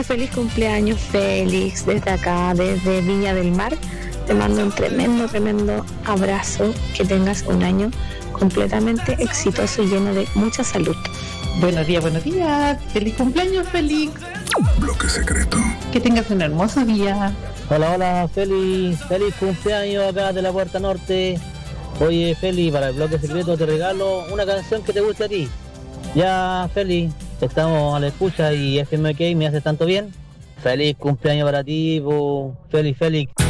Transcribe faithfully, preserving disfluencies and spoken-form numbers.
Bueno, feliz cumpleaños, Félix, desde acá, desde Viña del Mar. Te mando un tremendo, tremendo abrazo. Que tengas un año completamente exitoso y lleno de mucha salud. Buenos días, buenos días. Feliz cumpleaños, Félix. Bloque secreto. Que tengas un hermoso día. Hola, hola, Félix. Feliz cumpleaños acá de la Puerta Norte. Oye, Félix, para el bloque secreto te regalo una canción que te guste a ti. Ya, Félix, estamos a la escucha y F M K me hace tanto bien. Feliz cumpleaños para ti, po. Feliz, Félix.